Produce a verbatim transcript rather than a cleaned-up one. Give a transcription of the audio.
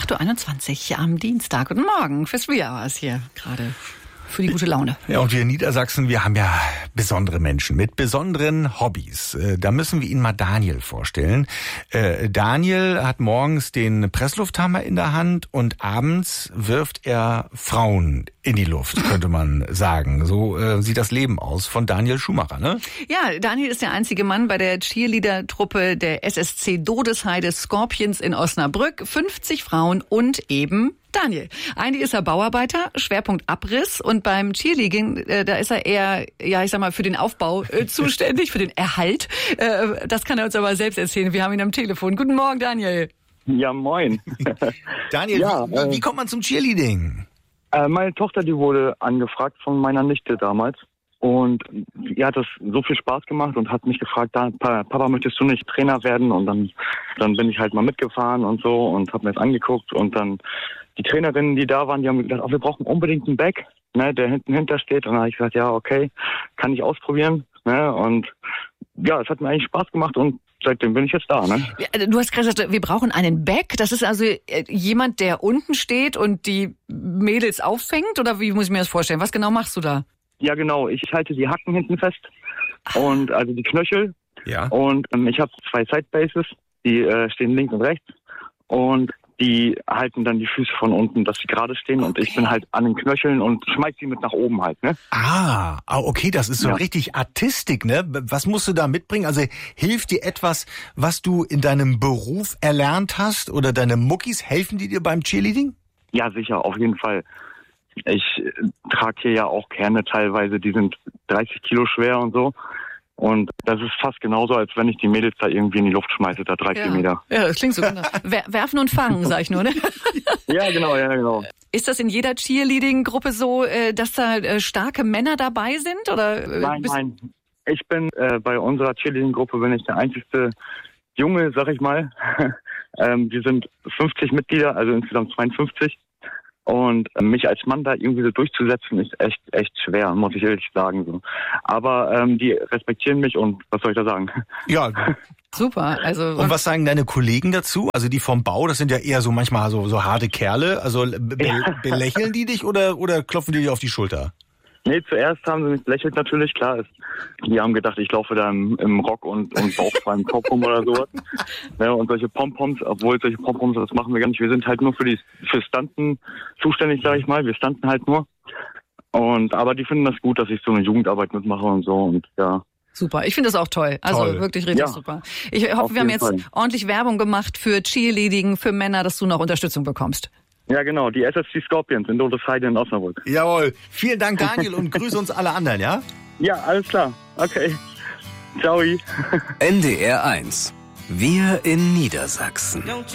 acht Uhr einundzwanzig am Dienstag. Guten Morgen, fürs Three Hours hier gerade. Für die gute Laune. Ja, und wir in Niedersachsen, wir haben ja besondere Menschen mit besonderen Hobbys. Da müssen wir Ihnen mal Daniel vorstellen. Daniel hat morgens den Presslufthammer in der Hand und abends wirft er Frauen in die Luft, könnte man sagen. So äh, sieht das Leben aus von Daniel Schumacher, ne? Ja, Daniel ist der einzige Mann bei der Cheerleader-Truppe der S S C Dodesheide Scorpions in Osnabrück. fünfzig Frauen und eben Daniel. Eigentlich ist er Bauarbeiter, Schwerpunkt Abriss, und beim Cheerleading, äh, da ist er eher, ja, ich sag mal, für den Aufbau äh, zuständig, für den Erhalt. Äh, das kann er uns aber selbst erzählen. Wir haben ihn am Telefon. Guten Morgen, Daniel. Ja, moin. Daniel, ja, wie, äh, wie kommt man zum Cheerleading? Äh, meine Tochter, die wurde angefragt von meiner Nichte damals. Und ihr hat das so viel Spaß gemacht und hat mich gefragt, Papa, möchtest du nicht Trainer werden? Und dann, dann bin ich halt mal mitgefahren und so und habe mir das angeguckt. Und dann die Trainerinnen, die da waren, die haben gesagt, oh, wir brauchen unbedingt einen Back, ne, der hinten hinter steht. Und dann habe ich gesagt, ja, okay, kann ich ausprobieren. Ne? Und ja, es hat mir eigentlich Spaß gemacht und seitdem bin ich jetzt da. Ne? Du hast gerade gesagt, wir brauchen einen Back. Das ist also jemand, der unten steht und die Mädels auffängt? Oder wie muss ich mir das vorstellen? Was genau machst du da? Ja, genau. Ich halte die Hacken hinten fest und also die Knöchel. Ja. Und ähm, ich habe zwei Sidebases, die äh, stehen links und rechts. Und die halten dann die Füße von unten, dass sie gerade stehen. Okay. Und ich bin halt an den Knöcheln und schmeiß sie mit nach oben halt, ne? Ah, okay, das ist so ja. richtig Artistik, ne? Was musst du da mitbringen? Also hilft dir etwas, was du in deinem Beruf erlernt hast? Oder deine Muckis, helfen die dir beim Cheerleading? Ja, sicher, auf jeden Fall. Ich äh, trage hier ja auch Kerne teilweise, die sind dreißig Kilo schwer und so. Und das ist fast genauso, als wenn ich die Mädels da irgendwie in die Luft schmeiße, da drei, ja. vier Meter. Ja, das klingt so genau. Wer- werfen und fangen, sag ich nur, ne? Ja, genau, ja, genau. Ist das in jeder Cheerleading-Gruppe so, dass da starke Männer dabei sind? Oder? Nein, nein. Ich bin, äh, bei unserer Cheerleading-Gruppe bin ich der einzigste Junge, sag ich mal. ähm, wir sind fünfzig Mitglieder, also insgesamt zweiundfünfzig. Und mich als Mann da irgendwie so durchzusetzen, ist echt echt schwer, muss ich ehrlich sagen. So. Aber ähm, die respektieren mich und was soll ich da sagen? Ja. Super. Also und was sagen deine Kollegen dazu? Also die vom Bau, das sind ja eher so manchmal so, so harte Kerle. Also be- be- belächeln die dich oder, oder klopfen die dir auf die Schulter? Nee, zuerst haben sie mich belächelt natürlich, klar. Es, die haben gedacht, ich laufe da im, im Rock und, und bauchfrei im Top rum oder sowas. Ja, und solche Pompoms, obwohl solche Pompoms, das machen wir gar nicht. Wir sind halt nur für die für Stunten zuständig, sage ich mal. Wir stunten halt nur. Und aber die finden das gut, dass ich so eine Jugendarbeit mitmache und so und ja. Super, ich finde das auch toll. Also toll. wirklich richtig ja. super. Ich hoffe, Auf wir haben jeden jetzt Fall. ordentlich Werbung gemacht für Cheerleading, für Männer, dass du noch Unterstützung bekommst. Ja, genau, die S S C Scorpions in Dodesheide in Osnabrück. Jawohl. Vielen Dank, Daniel, und grüße uns alle anderen, ja? Ja, alles klar. Okay. Ciao. N D R eins. Wir in Niedersachsen.